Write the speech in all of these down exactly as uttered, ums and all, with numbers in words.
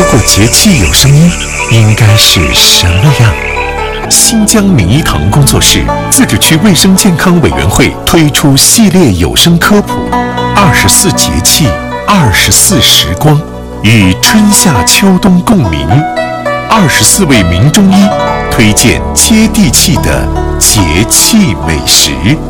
果节气有声音，应该是什么样？新疆名医堂工作室自治区卫生健康委员会推出系列有声科普，二十四节气，二十四时光，与春夏秋冬共鸣。二十四位名中医推荐接地气的节气美食。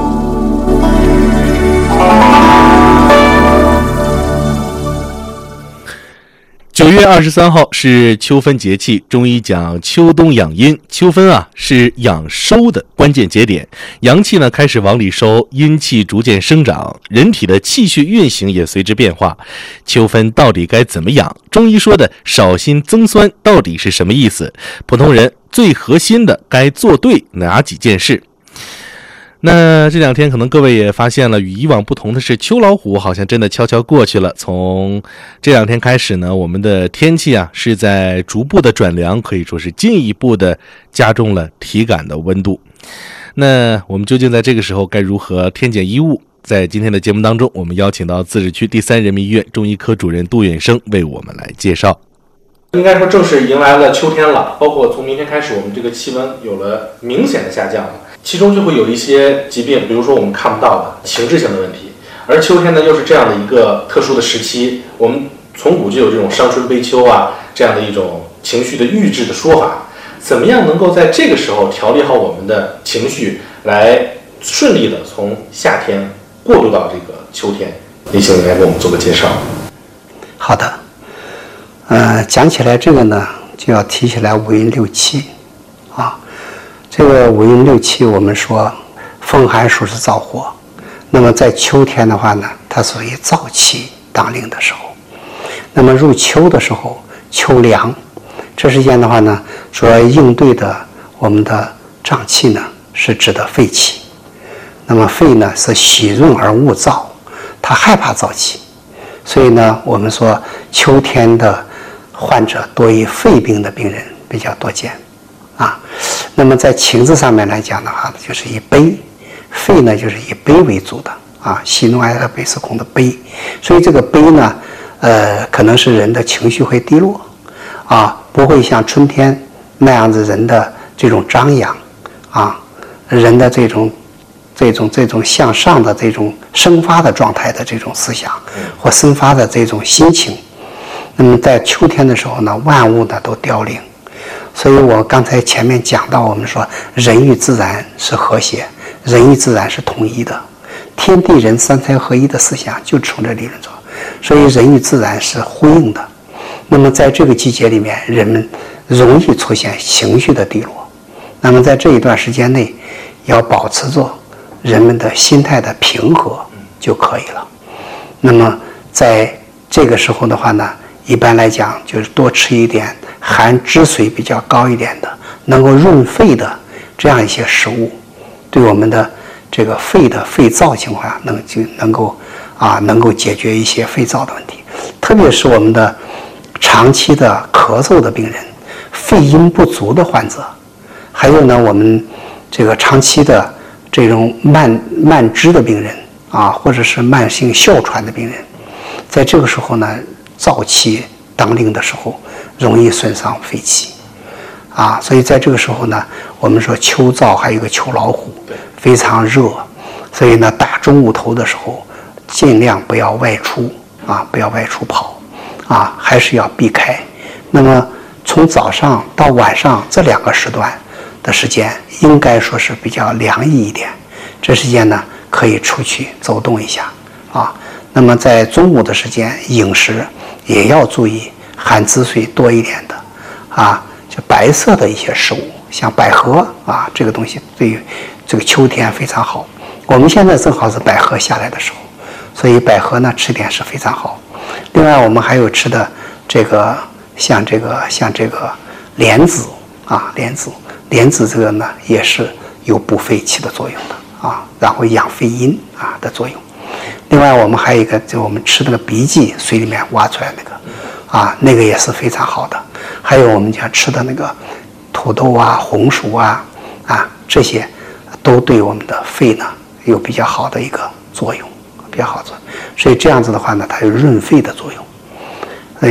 九月二十三号是秋分节气，中医讲秋冬养阴。秋分啊是养收的关键节点，阳气呢开始往里收，阴气逐渐生长，人体的气血运行也随之变化。秋分到底该怎么养？中医说的少辛增酸到底是什么意思？普通人最核心的该做对哪几件事？那这两天可能各位也发现了，与以往不同的是，秋老虎好像真的悄悄过去了。从这两天开始呢，我们的天气啊是在逐步的转凉，可以说是进一步的加重了体感的温度。那我们究竟在这个时候该如何添减衣物？在今天的节目当中，我们邀请到自治区第三人民医院中医科主任杜远生为我们来介绍。 应该说正式迎来了秋天了，包括从明天开始，我们这个气温有了明显的下降了。其中就会有一些疾病，比如说我们看不到的情志性的问题，而秋天呢又是这样的一个特殊的时期，我们从古就有这种伤春悲秋啊这样的一种情绪的预制的说法。怎么样能够在这个时候调理好我们的情绪，来顺利的从夏天过渡到这个秋天？李请来给我们做个介绍。 好的，呃，讲起来这个呢，就要提起来五运六气啊。这个五运六气，我们说风寒暑是燥火，那么在秋天的话呢，它属于燥气当令的时候。那么入秋的时候，秋凉，这时间的话呢，主要应对的我们的胀气呢，是指的肺气。那么肺呢是喜润而恶燥，它害怕燥气，所以呢，我们说秋天的患者多以肺病的病人比较多见。啊，那么在情志上面来讲的话，就是以悲，肺呢就是以悲为主的啊，喜怒哀乐悲思恐的悲，所以这个悲呢，呃，可能是人的情绪会低落，啊，不会像春天那样子人的这种张扬，啊，人的这种这种这种向上的这种生发的状态的这种思想或生发的这种心情。那么在秋天的时候呢，万物呢都凋零。所以我刚才前面讲到，我们说人与自然是和谐，人与自然是统一的，天地人三才合一的思想就从这理论中，所以人与自然是呼应的。那么在这个季节里面，人们容易出现情绪的低落，那么在这一段时间内，要保持着人们的心态的平和就可以了。那么在这个时候的话呢，一般来讲就是多吃一点含汁水比较高一点的，能够润肺的这样一些食物，对我们的这个肺的肺燥情况下，能就能够啊能够解决一些肺燥的问题。特别是我们的长期的咳嗽的病人，肺阴不足的患者，还有呢我们这个长期的这种慢慢支的病人啊，或者是慢性哮喘的病人，在这个时候呢，燥气当令的时候，容易损伤肺气，啊，所以在这个时候呢，我们说秋燥还有一个秋老虎，非常热，所以呢，大中午头的时候，尽量不要外出啊，不要外出跑，啊，还是要避开。那么从早上到晚上这两个时段的时间，应该说是比较凉意一点，这时间呢，可以出去走动一下啊。那么在中午的时间，饮食也要注意含汁水多一点的，啊，就白色的一些食物，像百合啊，这个东西对于这个秋天非常好。我们现在正好是百合下来的时候，所以百合呢吃点是非常好。另外，我们还有吃的这个像这个像这个莲子啊，莲子莲子这个呢也是有补肺气的作用的啊，然后养肺阴啊的作用。另外，我们还有一个，就我们吃那个荸荠，水里面挖出来那个，啊，那个也是非常好的。还有我们讲吃的那个土豆啊、红薯啊，啊，这些都对我们的肺呢有比较好的一个作用，比较好作用。所以这样子的话呢，它有润肺的作用。所以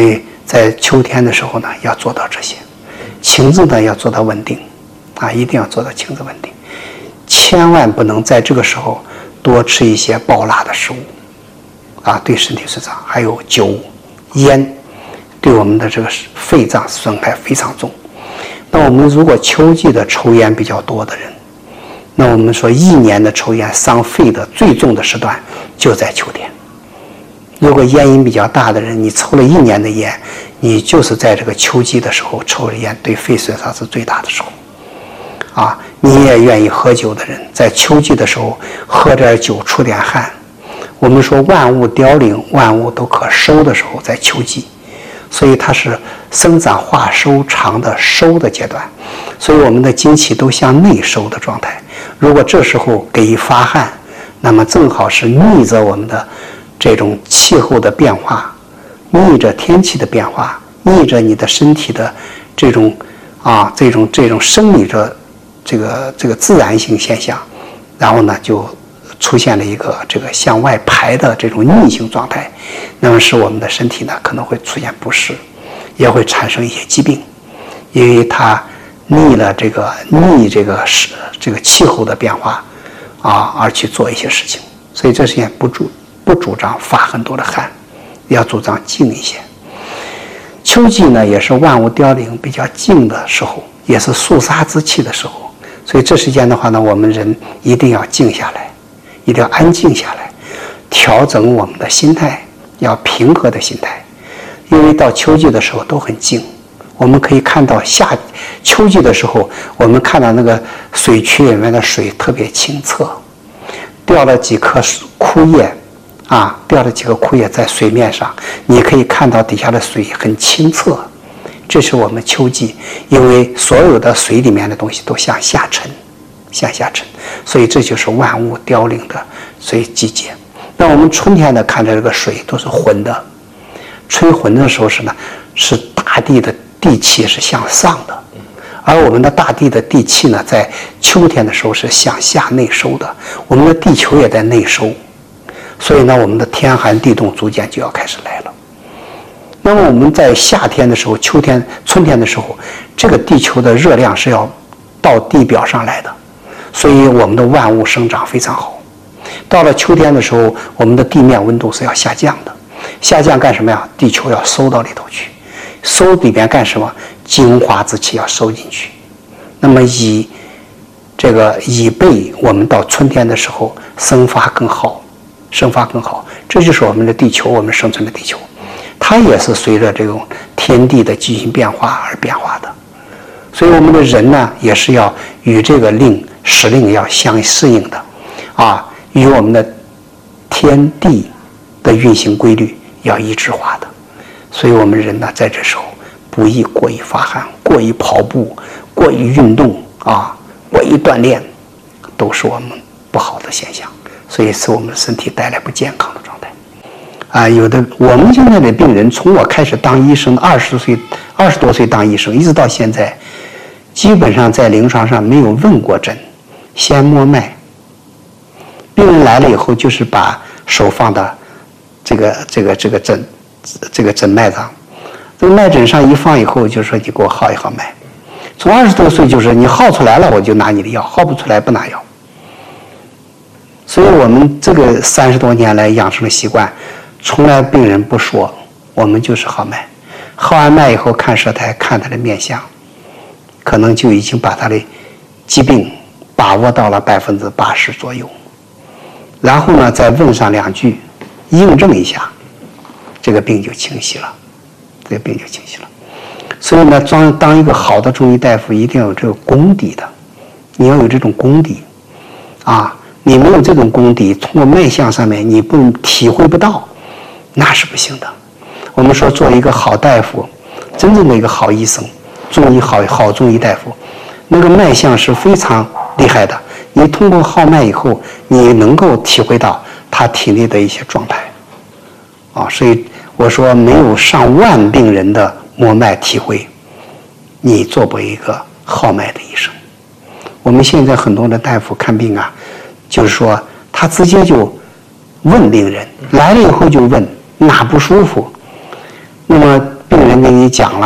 在秋天的时候呢，要做到这些。情志呢要做到稳定，啊，一定要做到情志稳定，千万不能在这个时候多吃一些爆辣的食物，啊，对身体损伤。还有酒、烟，对我们的这个肺脏损害非常重。那我们如果秋季的抽烟比较多的人，那我们说一年的抽烟伤肺的最重的时段就在秋天。如果烟瘾比较大的人，你抽了一年的烟，你就是在这个秋季的时候抽了烟，对肺损伤是最大的时候。啊，你也愿意喝酒的人，在秋季的时候喝点酒出点汗。我们说万物凋零，万物都可收的时候，在秋季，所以它是生长化收长的收的阶段，所以我们的精气都向内收的状态。如果这时候给予发汗，那么正好是逆着我们的这种气候的变化，逆着天气的变化，逆着你的身体的这种啊这种这种生理的这个这个自然性现象，然后呢就出现了一个这个向外排的这种逆行状态，那么使我们的身体呢可能会出现不适，也会产生一些疾病，因为它逆了这个逆这个是这个气候的变化啊而去做一些事情，所以这时间不主不主张发很多的汗，要主张静一些。秋季呢也是万物凋零比较静的时候，也是肃杀之气的时候，所以这时间的话呢，我们人一定要静下来，一定要安静下来，调整我们的心态，要平和的心态。因为到秋季的时候都很静，我们可以看到夏秋季的时候，我们看到那个水渠里面的水特别清澈，掉了几颗枯叶啊，掉了几个枯叶在水面上，你可以看到底下的水很清澈。这是我们秋季，因为所有的水里面的东西都向下沉，向下沉，所以这就是万物凋零的所以季节。那我们春天呢，看着这个水都是浑的，吹浑的时候是呢，是大地的地气是向上的，而我们的大地的地气呢，在秋天的时候是向下内收的，我们的地球也在内收。所以呢，我们的天寒地冻逐渐就要开始来了。那么我们在夏天的时候、秋天、春天的时候，这个地球的热量是要到地表上来的，所以我们的万物生长非常好。到了秋天的时候，我们的地面温度是要下降的，下降干什么呀？地球要收到里头去，收里边干什么？精华之气要收进去。那么以这个以备我们到春天的时候生发更好。生发更好，这就是我们的地球，我们生存的地球，它也是随着这种天地的进行变化而变化的。所以我们的人呢，也是要与这个令时令要相适应的，啊，与我们的天地的运行规律要一致化的。所以我们人呢，在这时候不宜过于发汗，过于跑步，过于运动啊，过于锻炼，都是我们不好的现象。所以使我们的身体带来不健康的状态，啊，有的我们现在的病人，从我开始当医生，二十岁、二十多岁当医生，一直到现在，基本上在临床上没有问过诊，先摸脉。病人来了以后，就是把手放到这个这个这个诊这个诊脉上，这个脉诊上一放以后，就说你给我号一号脉。从二十多岁就是你号出来了，我就拿你的药；号不出来不拿药。所以我们这个三十多年来养成的习惯，从来病人不说，我们就是号脉，号完脉以后看舌苔，看他的面相，可能就已经把他的疾病把握到了百分之八十左右，然后呢再问上两句，印证一下，这个病就清晰了，这个病就清晰了。所以呢，当当一个好的中医大夫，一定要有这个功底的，你要有这种功底，啊。你没有这种功底，通过脉象上面你不体会不到，那是不行的。我们说做一个好大夫，真正的一个好医生，中医好好中医大夫，那个脉象是非常厉害的。你通过号脉以后，你能够体会到他体内的一些状态，啊，所以我说没有上万病人的摸脉体会，你做不一个号脉的医生。我们现在很多的大夫看病啊。就是说，他直接就问病人来了以后就问哪不舒服，那么病人前给你讲了